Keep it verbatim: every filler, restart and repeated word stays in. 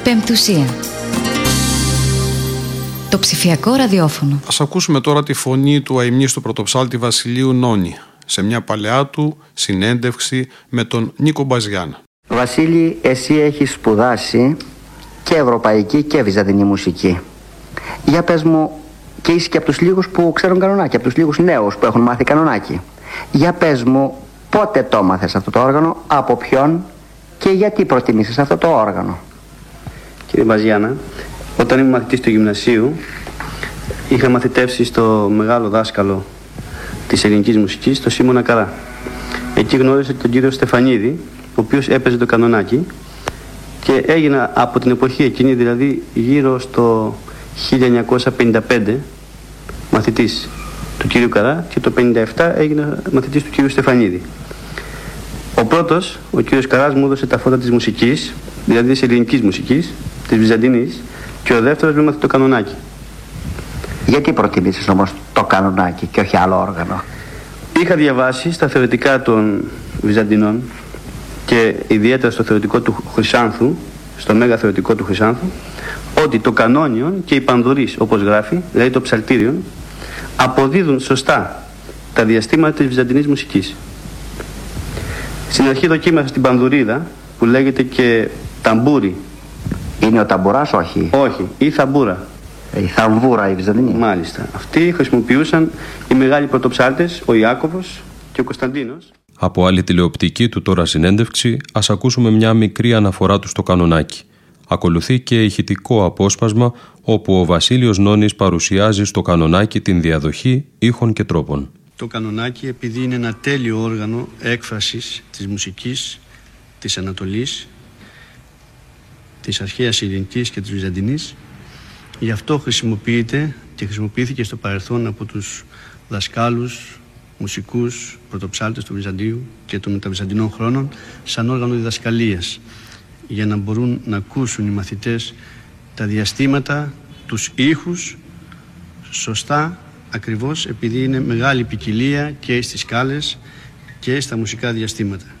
Πεμπτουσία. Το ψηφιακό ραδιόφωνο. Ας ακούσουμε τώρα τη φωνή του αημνίστου πρωτοψάλτη Βασιλείου Νόνη σε μια παλαιά του συνέντευξη με τον Νίκο Μπαζιάνα. Βασίλη, εσύ έχεις σπουδάσει και ευρωπαϊκή και βυζαντινή μουσική. Για πες μου, και είσαι και από τους λίγους που ξέρουν κανονάκι, από τους λίγους νέους που έχουν μάθει κανονάκι. Για πες μου, πότε το μάθες αυτό το όργανο, από ποιον και γιατί προτιμήσεις αυτό το όργανο? Κύριε Μπαζιάνα, όταν ήμουν μαθητής του γυμνασίου, είχα μαθητεύσει στο μεγάλο δάσκαλο της ελληνικής μουσικής, τον Σίμωνα Καρά. Εκεί γνώρισα τον κύριο Στεφανίδη, ο οποίος έπαιζε το κανονάκι και έγινα από την εποχή εκείνη, δηλαδή γύρω στο χίλια εννιακόσια πενήντα πέντε, μαθητής του κύριου Καρά και το πενήντα επτά έγινα μαθητής του κύριου Στεφανίδη. Ο πρώτος, ο κύριος Καράς, μου έδωσε τα φώτα της μουσικής, δηλαδή της ελληνικής μουσικής, της βυζαντινής, και ο δεύτερος με μάθει το κανονάκι. Γιατί προτιμήσεις όμως το κανονάκι και όχι άλλο όργανο? Είχα διαβάσει στα θεωρητικά των Βυζαντινών και ιδιαίτερα στο θεωρητικό του Χρυσάνθου, στο μέγα θεωρητικό του Χρυσάνθου, ότι το κανόνιον και οι πανδουρείς, όπως γράφει, δηλαδή το ψαλτήριον, αποδίδουν σωστά τα διαστήματα της βυζαντινής μουσικής. Στην αρχή δοκίμασα στην πανδουρίδα, που λέγεται και ταμπούρι. Είναι ο ταμπουράς, όχι? Όχι, ή θαμπούρα. Η θαμβούρα η βυζαντινή. Μάλιστα. Αυτοί χρησιμοποιούσαν οι μεγάλοι πρωτοψάλτες, ο Ιάκωβος και ο Κωνσταντίνος. Από άλλη τηλεοπτική του τώρα συνέντευξη, ας ακούσουμε μια μικρή αναφορά του στο κανονάκι. Ακολουθεί και ηχητικό απόσπασμα όπου ο Βασίλειος Νόνης παρουσιάζει στο κανονάκι την διαδοχή ήχων και τρόπων. Το κανονάκι, επειδή είναι ένα τέλειο όργανο έκφρασης της μουσικής της Ανατολής, της αρχαίας ελληνικής και της βυζαντινής, γι' αυτό χρησιμοποιείται και χρησιμοποιήθηκε στο παρελθόν από τους δασκάλους, μουσικούς, πρωτοψάλτες του Βυζαντίου και των μεταβυζαντινών χρόνων σαν όργανο διδασκαλίας, για να μπορούν να ακούσουν οι μαθητές τα διαστήματα, τους ήχους σωστά, ακριβώς επειδή είναι μεγάλη ποικιλία και στις σκάλες και στα μουσικά διαστήματα.